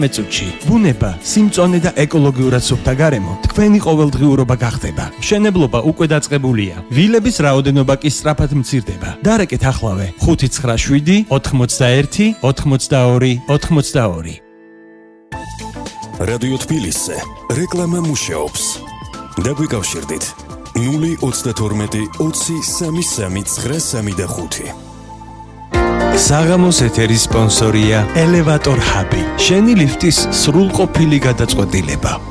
მეწუთში ბუნება, სიმწონე და ეკოლოგიურად სუფთა გარემო თქვენი ყოველდღიურობა გახდება. მშენებლობა უკვე დაწყებულია. ვილების რაოდენობა კი სწრაფად მცირდება. დარეკეთ ახლავე 597 81 82 82. რადიო თბილისზე რეკლამა მუშაობს. დაგვიკავშირდით 032 20 33 935. საღამოს ეთერის სპონსორია ელევატორ ჰაბი. შენი ლიფტის სრულყოფილი გადაწყვეტილება.